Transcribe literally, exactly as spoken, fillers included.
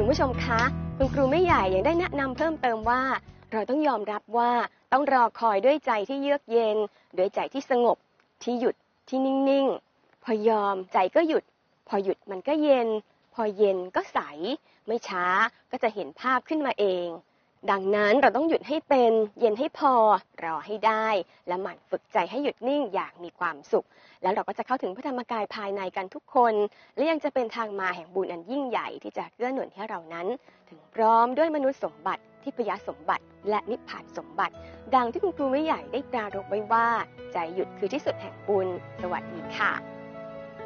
ผู้ชมคะคุณครูไม่ใหญ่ยังได้แนะนำเพิ่มเติมว่าเราต้องยอมรับว่าต้องรอคอยด้วยใจที่เยือกเย็นด้วยใจที่สงบที่หยุดที่นิ่งๆพอยอมใจก็หยุดพอหยุดมันก็เย็นพอเย็นก็ใสไม่ช้าก็จะเห็นภาพขึ้นมาเองดังนั้นเราต้องหยุดให้เป็นเย็นให้พอรอให้ได้และหมั่นฝึกใจให้หยุดนิ่งอย่างมีความสุขแล้วเราก็จะเข้าถึงพระธรรมกายภายในกันทุกคนและยังจะเป็นทางมาแห่งบุญอันยิ่งใหญ่ที่จะเกื้อหนุนให้เรานั้นถึงพร้อมด้วยมนุษย์สมบัติทิพยสมบัติและนิพพานสมบัติดังที่คุณครูไม่ใหญ่ได้ปรารภไว้ว่าใจหยุดคือที่สุดแห่งบุญสวัสดีค่ะ